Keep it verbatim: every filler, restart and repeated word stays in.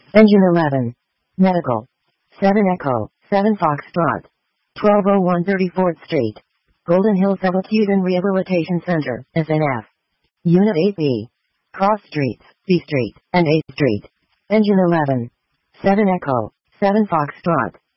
Engine eleven. Medical. seven Echo, seven Foxtrot. twelve oh one thirty-fourth Street. Golden Hill Subacute and Rehabilitation Center, S N F. Unit eight B. Cross Streets, B Street, and eighth Street. Engine eleven. seven Echo, seven Foxtrot.